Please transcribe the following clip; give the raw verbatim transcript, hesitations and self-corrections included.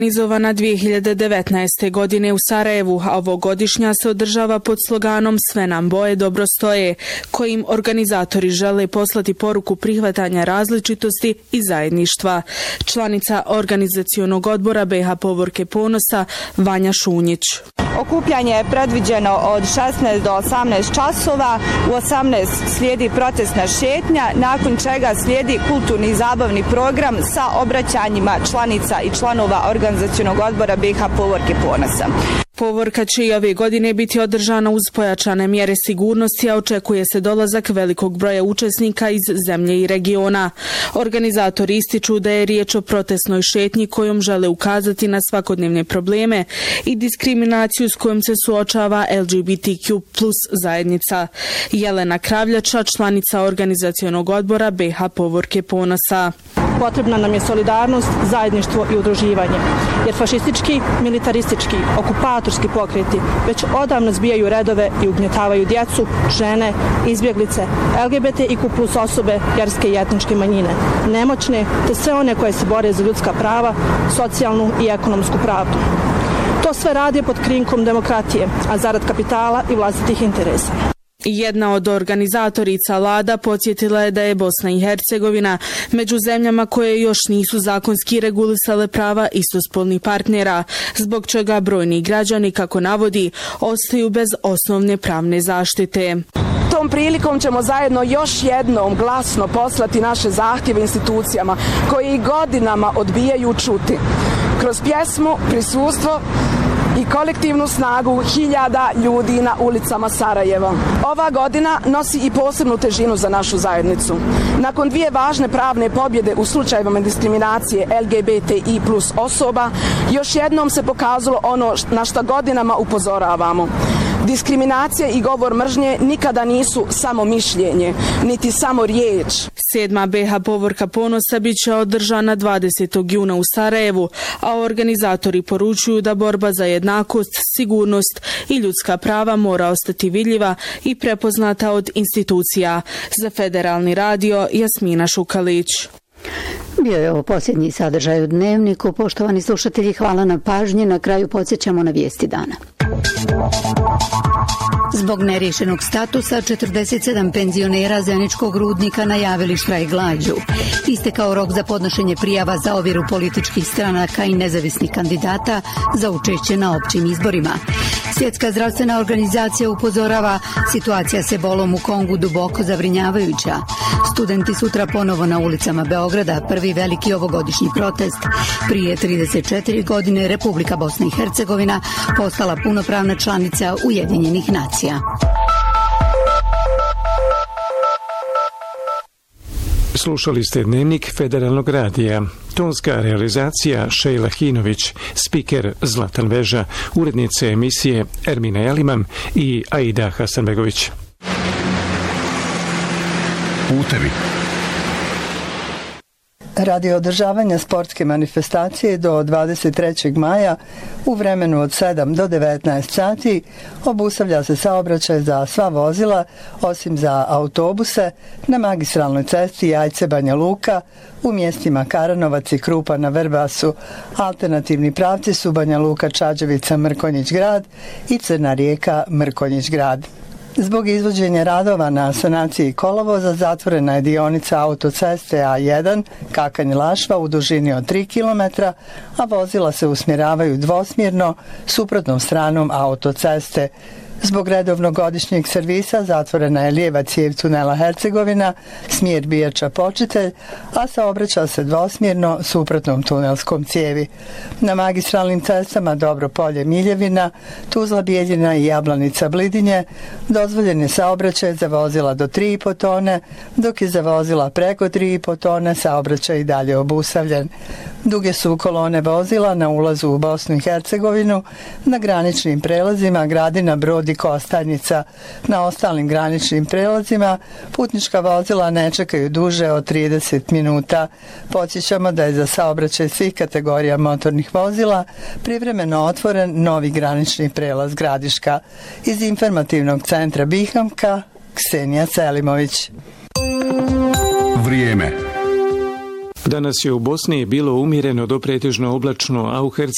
Organizovana dvije hiljade devetnaeste. godine u Sarajevu, a ovogodišnja se održava pod sloganom Sve nam boje dobro stoje, kojim organizatori žele poslati poruku prihvatanja različitosti i zajedništva. Članica organizacionog odbora B H Povorke Ponosa Vanja Šunjić. Okupljanje je predviđeno od šesnaest do osamnaest časova, u osamnaest slijedi protestna šetnja, nakon čega slijedi kulturni i zabavni program sa obraćanjima članica i članova organizacionog odbora B H Povorke Ponosa. Povorka će i ove godine biti održana uz pojačane mjere sigurnosti, a očekuje se dolazak velikog broja učesnika iz zemlje i regiona. Organizatori ističu da je riječ o protestnoj šetnji kojom žele ukazati na svakodnevne probleme i diskriminaciju s kojom se suočava L G B T Q plus zajednica. Jelena Kravljača, članica organizacionog odbora B H Povorke Ponosa. Potrebna nam je solidarnost, zajedništvo i udruživanje, jer fašistički, militaristički, okupatorski pokreti već odavno zbijaju redove i ugnjetavaju djecu, žene, izbjeglice, L G B T I Q plus osobe, vjerske i etničke manjine, nemoćne te sve one koje se bore za ljudska prava, socijalnu i ekonomsku pravdu. To sve radi pod krinkom demokratije, a zarad kapitala i vlastitih interesa. Jedna od organizatorica Lada podsjetila je da je Bosna i Hercegovina među zemljama koje još nisu zakonski regulisale prava istospolnih partnera, zbog čega brojni građani, kako navodi, ostaju bez osnovne pravne zaštite. Tom prilikom ćemo zajedno još jednom glasno poslati naše zahtjeve institucijama koji godinama odbijaju čuti. Kroz pjesmu, prisustvo i kolektivnu snagu hiljada ljudi na ulicama Sarajeva. Ova godina nosi i posebnu težinu za našu zajednicu. Nakon dvije važne pravne pobjede u slučajevima diskriminacije L G B T I plus osoba, još jednom se pokazalo ono na što godinama upozoravamo. Diskriminacija i govor mržnje nikada nisu samo mišljenje, niti samo riječ. Sedma B H Povorka Ponosa bit će održana dvadesetog juna u Sarajevu, a organizatori poručuju da borba za jednakost, sigurnost i ljudska prava mora ostati vidljiva i prepoznata od institucija. Za Federalni radio, Jasmina Šukalić. Bio je ovo posljednji sadržaj u Dnevniku. Poštovani slušatelji, hvala na pažnji. Na kraju podsjećamo na vijesti dana. Zbog neriješenog statusa, četrdeset sedam penzionera Zeničkog rudnika najavili štrajk glađu. Istekao rok za podnošenje prijava za ovjeru političkih stranaka i nezavisnih kandidata za učešće na općim izborima. Svjetska zdravstvena organizacija upozorava, situacija s ebolom u Kongu duboko zabrinjavajuća. Studenti sutra ponovo na ulicama Beograda, prvi veliki ovogodišnji protest. Prije trideset četiri godine Republika Bosna i Hercegovina postala punopravna članica Ujedinjenih nacija. Slušali ste Dnevnik Federalnog radija. Tonska realizacija Šejla Hinović, spiker Zlatan Veža, urednice emisije Ermina Jaliman i Aida Hasanbegović. Putevi. Radi održavanja sportske manifestacije do dvadeset trećeg maja u vremenu od sedam do devetnaest sati obustavlja se saobraćaj za sva vozila osim za autobuse na magistralnoj cesti Jajce-Banja Luka u mjestima Karanovac i Krupa na Vrbasu. Alternativni pravci su Banja Luka, Čađevica, Mrkonjić grad i Crna Rijeka, Mrkonjić grad. Zbog izvođenja radova na sanaciji kolovoza zatvorena je dionica autoceste A jedan Kakanj-Lašva u dužini od tri kilometra, a vozila se usmjeravaju dvosmjerno suprotnom stranom autoceste. Zbog redovnog godišnjeg servisa zatvorena je lijeva cijev tunela Hercegovina, smjer Bijača-Počitelj, a saobraća se dvosmjerno suprotnom tunelskom cijevi. Na magistralnim cestama Dobro Polje-Miljevina, Tuzla-Bijeljina i Jablanica-Blidinje dozvoljen je saobraćaj za vozila do tri i po tone, dok je za vozila preko tri i po tone saobraćaj i dalje obustavljen. Duge su kolone vozila na ulazu u Bosnu i Hercegovinu, na graničnim prelazima Gradina, Brod i Kostajnica. Na ostalim graničnim prelazima putnička vozila ne čekaju duže od trideset minuta. Podsjećamo da je za saobraćaj svih kategorija motornih vozila privremeno otvoren novi granični prelaz Gradiška. Iz informativnog centra Bihamka, Ksenija Selimović. Vrijeme. Danas je u Bosni bilo umjereno do pretežno oblačno, a u Hercegovini